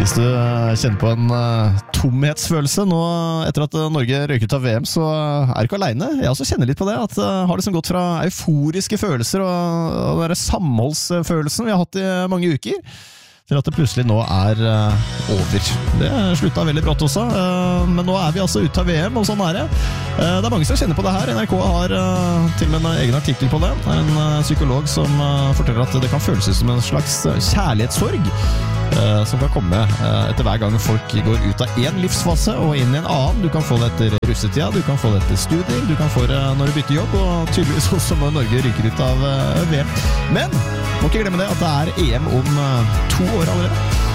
Hvis du kjenner på en tomhetsfølelse nå etter at Norge røyket av VM, så er du ikke alene. Jeg også kjenner litt på det, at har liksom gått fra euforiske følelser og den samholdsfølelsen vi har hatt i mange uker, til at det plutselig nå er over. Det sluttet veldig brått også, men nå er vi altså ute av VM, og sånn er det. Det er mange som kjenner på det her. NRK har til og med en egen artikkel på det. Det er en psykolog som forteller at det kan føles som en slags kjærlighetssorg, som kan komme etter hver gang folk går ut av en livsfase og inn i en annen. Du kan få det etter russetida, du kan få det etter studier, du kan få det når du bytter jobb, og tydeligvis også når Norge ryker ut av VM. Men må ikke glemme det at det er EM om 2 år allerede.